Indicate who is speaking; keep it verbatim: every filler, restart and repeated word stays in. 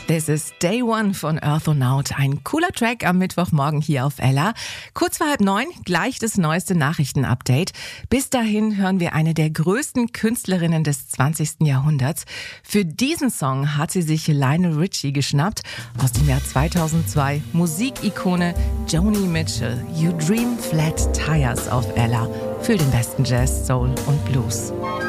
Speaker 1: This is Day One von Earthonaut. Ein cooler Track am Mittwochmorgen hier auf Ella. Kurz vor halb neun, gleich das neueste Nachrichtenupdate. Bis dahin hören wir eine der größten Künstlerinnen des zwanzigsten Jahrhunderts. Für diesen Song hat sie sich Lionel Richie geschnappt. Aus dem Jahr zweitausendzwei, Musikikone Joni Mitchell. You Dream Flat Tires auf Ella. Für den besten Jazz, Soul und Blues.